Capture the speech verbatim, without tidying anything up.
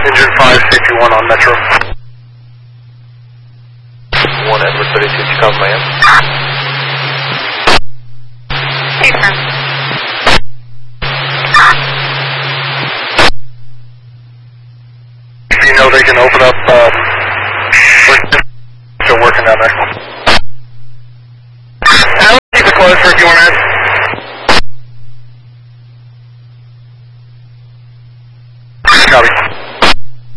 Engine five, safety one on Metro. one Edward thirty-two, Chicago, Miami. Hey, sir. You know they can open up, um, we're still working down there. I'll keep it closed for a few more minutes.